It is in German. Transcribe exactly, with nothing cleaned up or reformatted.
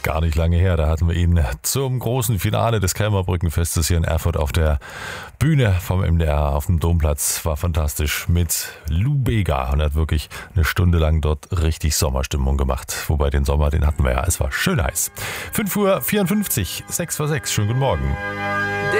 ist gar nicht lange her. Da hatten wir ihn zum großen Finale des Krämerbrückenfestes hier in Erfurt auf der Bühne vom M D R auf dem Domplatz. War fantastisch mit Lou Bega und er hat wirklich eine Stunde lang dort richtig Sommerstimmung gemacht. Wobei den Sommer, den hatten wir ja, es war schön heiß. fünf Uhr vierundfünfzig, sechs vor sechs, schönen guten Morgen.